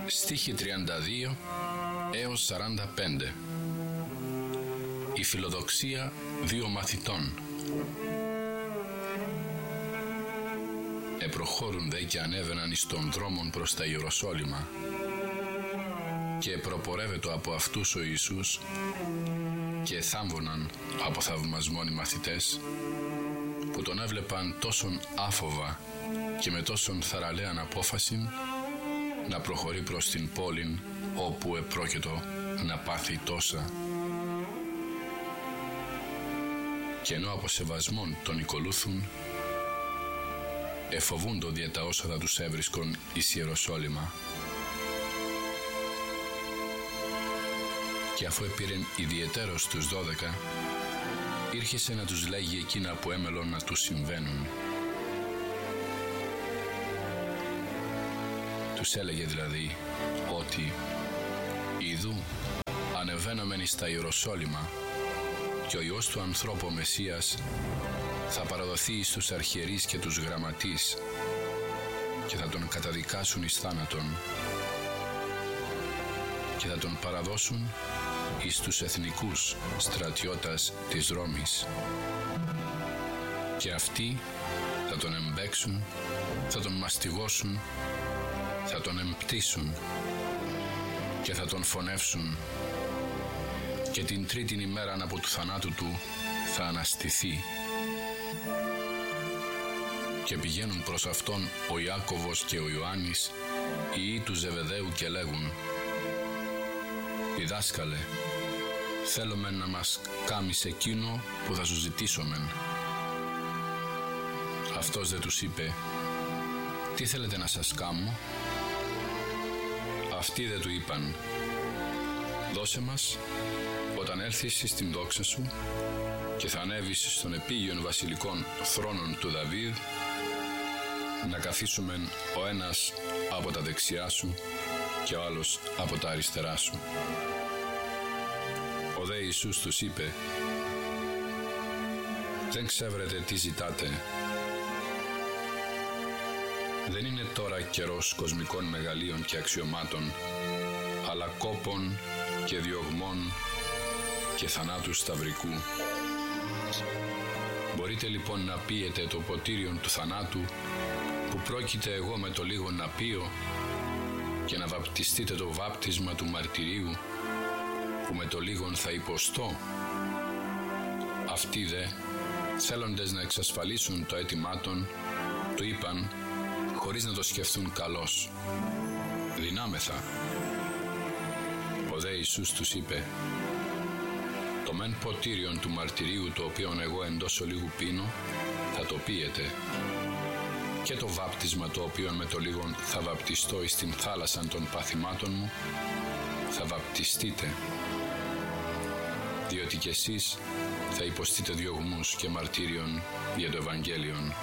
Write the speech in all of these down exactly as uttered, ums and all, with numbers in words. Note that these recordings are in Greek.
Στίχοι τριάντα δύο έως σαράντα πέντε. Η φιλοδοξία δύο μαθητών. Επροχώρουν δε και ανέβαιναν εις των δρόμων προς τα Ιεροσόλυμα, και προπορεύεται από αυτούς ο Ιησούς, και θάμβωναν από θαυμασμόν οι μαθητές, που τον έβλεπαν τόσον άφοβα και με τόσον θαραλέαν απόφαση να προχωρεί προς την πόλην, όπου επρόκειτο να πάθει τόσα. Και ενώ από σεβασμόν τον οικολούθουν, εφοβούντο δια τα όσα θα τους έβρισκον εις Ιεροσόλυμα. Και αφού επήρεν ιδιαιτέρως τους δώδεκα, ήρχισε να τους λέγει εκείνα που έμελον να τους συμβαίνουν. Τους έλεγε δηλαδή ότι «Ιδού ανεβαίνομεν εις τα Ιεροσόλυμα, και ο Υιός του ανθρώπου ο Μεσσίας θα παραδοθεί εις τους αρχιερείς και τους γραμματείς, και θα τον καταδικάσουν εις θάνατον, και θα τον παραδώσουν εις τους εθνικούς στρατιώτας της Ρώμης, και αυτοί θα τον εμπέξουν, θα τον μαστιγώσουν, θα τον εμπτήσουν και θα τον φωνεύσουν, και την τρίτην ημέραν από του θανάτου του θα αναστηθεί». Και πηγαίνουν προς αυτόν ο Ιάκωβος και ο Ιωάννης, οι υιοί του Ζεβεδαίου, και λέγουν «Διδάσκαλε, θέλομεν να μας κάμεις εκείνο που θα σου ζητήσομεν». Αυτός δε τους είπε «Τι θέλετε να σας κάμω?» Αυτοί δε του είπαν «Δώσε μας, όταν έλθεις στην δόξα σου και θα ανέβεις στον επίγειον βασιλικών θρόνων του Δαβίδ, να καθίσουμεν ο ένας από τα δεξιά σου και ο άλλος από τα αριστερά σου». Ο δε Ιησούς τους είπε «Δεν ξεύρετε τι ζητάτε. Δεν είναι τώρα καιρός κοσμικών μεγαλείων και αξιωμάτων, αλλά κόπων και διωγμών και θανάτου σταυρικού. Μπορείτε λοιπόν να πίετε το ποτήριον του θανάτου, που πρόκειται εγώ με το λίγο να πίω, και να βαπτιστείτε το βάπτισμα του μαρτυρίου, που με το λίγον θα υποστώ». Αυτοί δε, θέλοντες να εξασφαλίσουν το αίτημά των, του είπαν, χωρίς να το σκεφτούν καλώς, «Δυνάμεθα». Ο δε Ιησούς τους είπε «Το μεν ποτήριον του μαρτυρίου, το οποίον εγώ εντός ολίγου πίνω, θα το πίετε, και το βάπτισμα το οποίον με το λίγον θα βαπτιστώ εις την θάλασσαν των παθημάτων μου, θα βαπτιστείτε, διότι κι εσείς θα υποστείτε διωγμούς και μαρτύριον για το Ευαγγέλιον.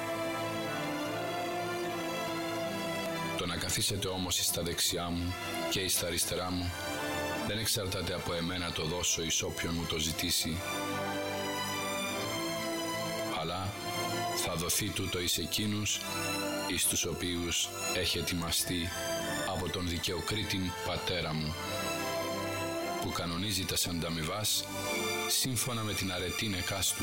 Το να καθίσετε όμως εις τα δεξιά μου και εις τα αριστερά μου δεν εξαρτάται από εμένα το δώσω εις όποιον μου το ζητήσει, αλλά θα δοθεί τούτο εις εκείνους εις τους οποίους έχει ετοιμαστεί από τον δικαιοκρίτην Πατέρα μου, που κανονίζει τας ανταμοιβάς σύμφωνα με την αρετήν εκάστου».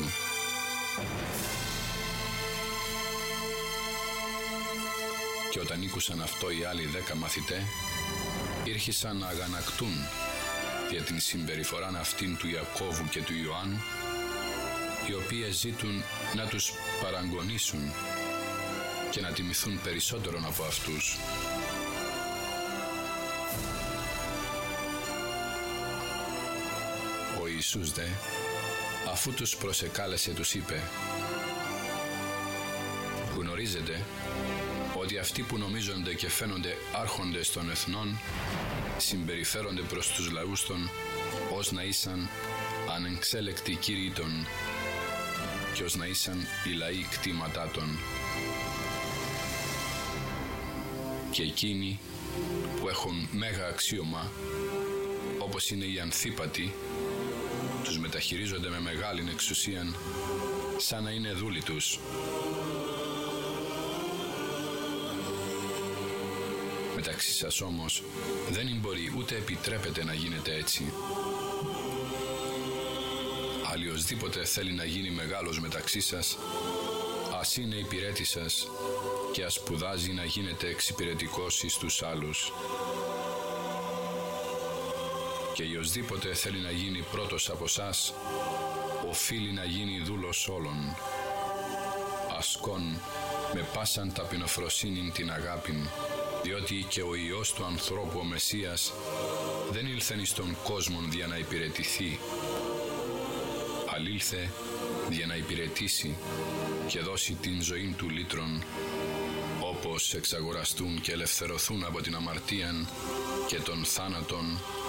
Και όταν ήκουσαν αυτό οι άλλοι δέκα μαθητέ, ήρχισαν να αγανακτούν για την συμπεριφοράν αυτήν του Ιακώβου και του Ιωάννου, οι οποίες ζήτουν να τους παραγωνίσουν και να τιμηθούν περισσότερον από αυτούς. Ο Ιησούς δε, αφού τους προσεκάλεσε, τους είπε «Γνωρίζετε ότι αυτοί που νομίζονται και φαίνονται άρχοντες των εθνών συμπεριφέρονται προς τους λαούς των ως να ήσαν ανεξέλεκτοι κύριοι των, και ως να ήσαν οι λαοί κτήματά των. Και εκείνοι που έχουν μέγα αξίωμα, όπως είναι οι ανθίπατοι, τους μεταχειρίζονται με μεγάλην εξουσίαν, σαν να είναι δούλοι τους. Μεταξύ σας όμως δεν μπορεί ούτε επιτρέπεται να γίνεται έτσι. Αλλιωσδήποτε θέλει να γίνει μεγάλος μεταξύ σας, ας είναι υπηρέτης σας και ας σπουδάζει να γίνεται εξυπηρετικός εις τους άλλους. Και οιοσδήποτε θέλει να γίνει πρώτος από σας, οφείλει να γίνει δούλος όλων, ασκών με πάσαν ταπεινοφροσύνην την αγάπην, διότι και ο Υιός του ανθρώπου ο Μεσσίας δεν ήλθεν εις τον κόσμον δια να υπηρετηθεί, αλλά ήλθε δια να υπηρετήσει και δώσει την ζωή του λύτρον, όπως εξαγοραστούν και ελευθερωθούν από την αμαρτίαν και τον θάνατον